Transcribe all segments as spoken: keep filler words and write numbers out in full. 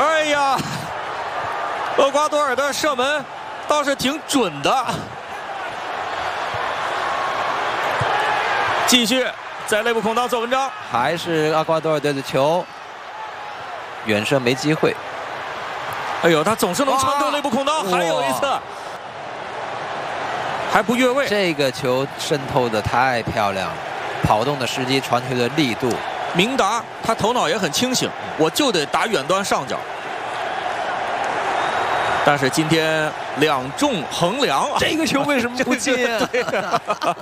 哎呀，厄瓜多尔的射门倒是挺准的。继续在内部空当做文章， 还是厄瓜多尔队的球，远射没机会。 哎呦，他总是能穿透内部空当，还有一次还不越位。 这个球渗透的太漂亮，跑动的时机，传球的力度。 明达他头脑也很清醒，我就得打远端上角。但是今天两重衡量， 这个球为什么不进啊？ 对啊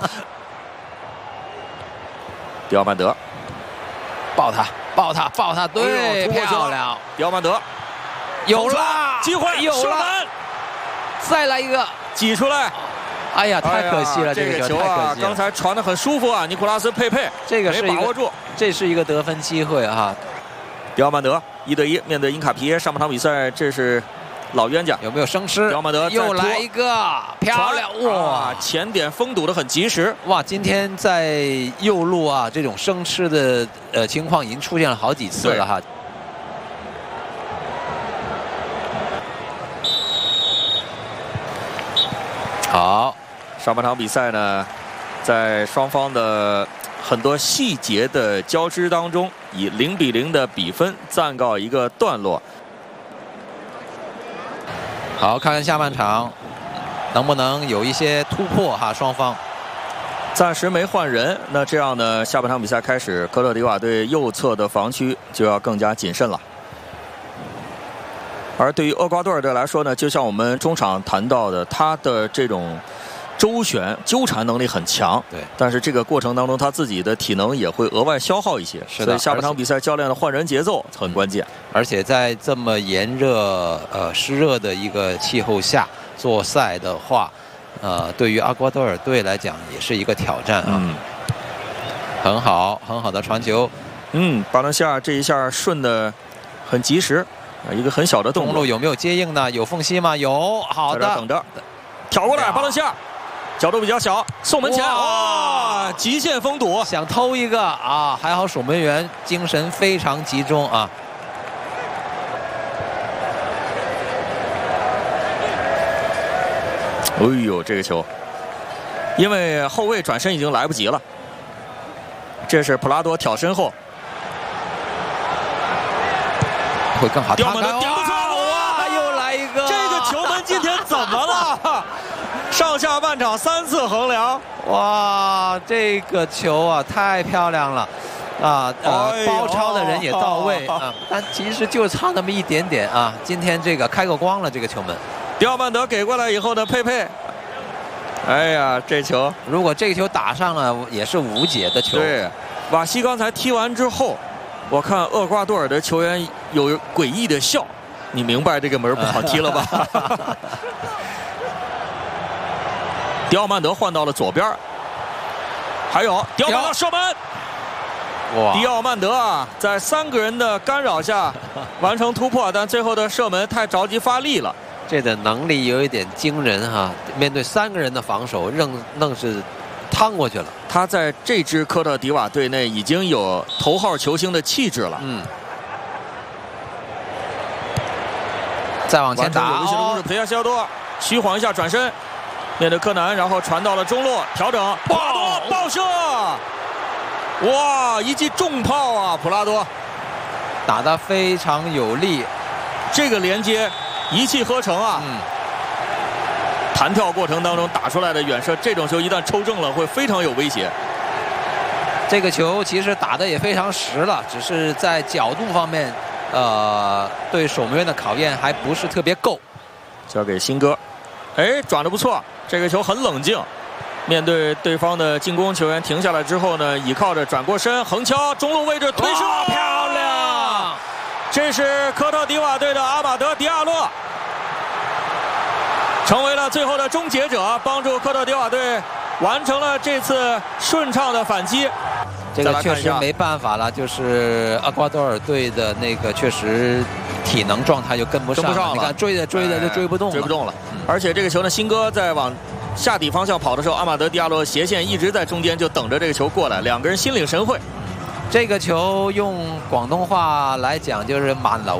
迪奥曼德， 抱他，抱他，抱他，对， 哎、 漂亮！ 迪奥曼德有了机会， 有了，再来一个， 挤出来。 哎呀，太可惜了， 哎、这个个球啊，刚才传得很舒服啊，尼古拉斯佩佩， 这个是没把握住， 这是一个得分机会啊。 迪奥曼德一对一面对因卡皮耶，上半场比赛这是老冤家， 有没有生吃？ 迪奥曼德又来一个，漂亮哇！ 前点封堵得很及时哇！今天在右路啊，这种生吃的呃情况已经出现了好几次了哈。好， 上半场比赛呢，在双方的很多细节的交织当中，以零比零的比分暂告一个段落。 好，看看下半场能不能有一些突破哈，双方暂时没换人，那这样呢，下半场比赛开始，科特迪瓦队右侧的防区就要更加谨慎了。而对于厄瓜多尔队来说呢，就像我们中场谈到的，他的这种周旋纠缠能力很强， 对， 但是这个过程当中他自己的体能也会额外消耗一些， 是的。 所以下半场比赛教练的换人节奏很关键。 而且在这么炎热、呃湿热的一个气候下做赛的话，呃，对于厄瓜多尔队来讲也是一个挑战啊。 嗯， 很好，很好的传球。 嗯，巴伦西亚这一下顺的很及时。一个很小的动作， 中路有没有接应呢？有缝隙吗？有，好的， 等着，挑过来，巴伦西亚，角度比较小，送门前，哇，极限封堵， 想偷一个啊，还好守门员精神非常集中啊。 哎呦，这个球，因为后卫转身已经来不及了，这是普拉多挑身后。 会更好， 刁门的顶不住， 哇！又来一个， 这个球门今天怎么了？上下半场三次横梁， 哇！这个球啊，太漂亮了，啊呃，哎、包抄的人也到位啊，啊但其实就差那么一点点啊。今天这个开个光了，这个球门。 迪奥曼德给过来以后呢，佩佩，哎呀，这球如果这个球打上了，也是无解的球。 对，瓦西刚才踢完之后。我看厄瓜多尔的球员有诡异的笑，你明白这个门不好踢了吧？迪奥曼德换到了左边，还有迪奥曼德射门，哇！迪奥曼德啊，在三个人的干扰下完成突破，但最后的射门太着急发力了， 这的能力有一点惊人哈！面对三个人的防守，愣愣是趟过去了。 他在这支科特迪瓦队内已经有头号球星的气质了。 嗯。再往前打， 有威胁的攻势，培亚西奥多虚晃一下转身，面对柯南，然后传到了中路，调整，普拉多爆射，哇，一记重炮啊！普拉多打得非常有力， 这个连接一气呵成啊！嗯。弹跳过程当中打出来的远射，这种球一旦抽中了，会非常有威胁。 这个球其实打得也非常实了，只是在角度方面，呃，对守门员的考验还不是特别够。 交给新哥，哎，转得不错，这个球很冷静，面对对方的进攻球员停下来之后呢，倚靠着转过身横敲中路位置推射， 漂亮！ 这是科特迪瓦队的阿马德·迪亚洛。成为了最后的终结者，帮助科特迪瓦队完成了这次顺畅的反击。 这个确实没办法了，就是厄瓜多尔队的那个确实体能状态就跟不上， 跟不上了。 你看追着追着就追不动了， 追不动了。嗯、而且这个球呢，新哥在往下底方向跑的时候，阿马德·迪亚洛斜线一直在中间，就等着这个球过来，两个人心领神会。 这个球用广东话来讲就是满了。